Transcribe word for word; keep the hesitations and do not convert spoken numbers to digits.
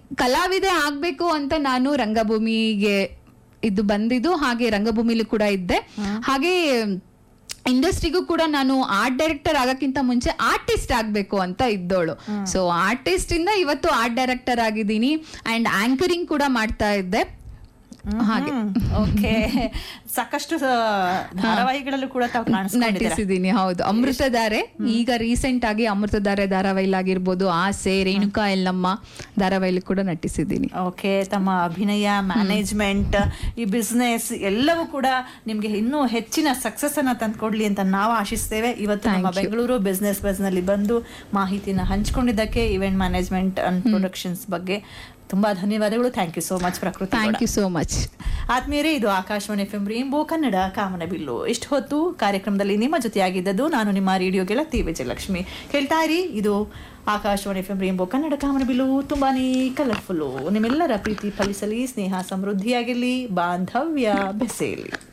ಕಲಾವಿದೆ ಆಗ್ಬೇಕು ಅಂತ ನಾನು ರಂಗಭೂಮಿಗೆ ಇದು ಬಂದಿದ್ದು, ಹಾಗೆ ರಂಗಭೂಮಿಲಿ ಕೂಡ ಇದ್ದೆ. ಹಾಗೆ ಇಂಡಸ್ಟ್ರಿಗೂ ಕೂಡ ನಾನು ಆರ್ಟ್ ಡೈರೆಕ್ಟರ್ ಆಗಕ್ಕಿಂತ ಮುಂಚೆ ಆರ್ಟಿಸ್ಟ್ ಆಗ್ಬೇಕು ಅಂತ ಇದ್ದೋಳು. ಸೊ ಆರ್ಟಿಸ್ಟ್ ಇಂದ ಇವತ್ತು ಆರ್ಟ್ ಡೈರೆಕ್ಟರ್ ಆಗಿದ್ದೀನಿ ಅಂಡ್ ಆಂಕರಿಂಗ್ ಕೂಡ ಮಾಡ್ತಾ ಇದ್ದೆ. ಹಾಗೆ ಓಕೆ, ಸಾಕಷ್ಟು ಧಾರಾವಾಹಿಗಳಲ್ಲೂ ಕೂಡ ತಾವು ನಟಿಸಿದ್ದೀನಿ. ಹೌದು, ಅಮೃತಧಾರೆ, ಈಗ ರೀಸೆಂಟ್ ಆಗಿ ಅಮೃತಧಾರೆ ಧಾರಾವಾಹಿಲಾಗಿರ್ಬೋದು, ಆಸೆ, ರೇಣುಕಾ ಎಲ್ಲಮ್ಮ ಧಾರಾವಾಹಿಲಿ ಕೂಡ ನಟಿಸಿದ್ದೀನಿ. ಓಕೆ, ತಮ್ಮ ಅಭಿನಯ, ಮ್ಯಾನೇಜ್ಮೆಂಟ್, ಈ ಬಿಸ್ನೆಸ್ ಎಲ್ಲವೂ ಕೂಡ ನಿಮ್ಗೆ ಇನ್ನೂ ಹೆಚ್ಚಿನ ಸಕ್ಸಸ್ ಅನ್ನ ತಂದ್ಕೊಡ್ಲಿ ಅಂತ ನಾವು ಆಶಿಸ್ತೇವೆ. ಇವತ್ತು ನಮ್ಮ ಬೆಂಗಳೂರು ಬಿಸ್ನೆಸ್ ಬಸ್ ನಲ್ಲಿ ಬಂದು ಮಾಹಿತಿನ ಹಂಚ್ಕೊಂಡಿದ್ದಕ್ಕೆ ಇವೆಂಟ್ ಮ್ಯಾನೇಜ್ಮೆಂಟ್ ಅಂಡ್ ಪ್ರೊಡಕ್ಷನ್ಸ್ ಬಗ್ಗೆ ತುಂಬಾ ಧನ್ಯವಾದಗಳು. ಥ್ಯಾಂಕ್ ಯು ಸೋ ಮಚ್ ಪ್ರಕೃತಿ. Thank you so much. ಆದ್ಮೇಲೆ ಇದು Akashvani F M rainbow Kannada ಕಾಮನಬಿಲ್ಲು. ಇಷ್ಟು ಹೊತ್ತು ಕಾರ್ಯಕ್ರಮದಲ್ಲಿ ನಿಮ್ಮ ಜೊತೆಯಾಗಿದ್ದದ್ದು ನಾನು ನಿಮ್ಮ ರೇಡಿಯೋ ಗೆಳತಿ ವಿಜಯಲಕ್ಷ್ಮಿ. ಕೇಳ್ತಾ ಇರಿ, ಇದು Akashvani F M rainbow Kannada ಕಾಮನಬಿಲ್ಲು. ತುಂಬಾನೇ ಕಲರ್ಫುಲ್ಲು. ನಿಮ್ಮೆಲ್ಲರ ಪ್ರೀತಿ ಫಲಿಸಲಿ, ಸ್ನೇಹ ಸಮೃದ್ಧಿಯಾಗಿರಲಿ, ಬಾಂಧವ್ಯ ಬೆಸೆಯಲಿ.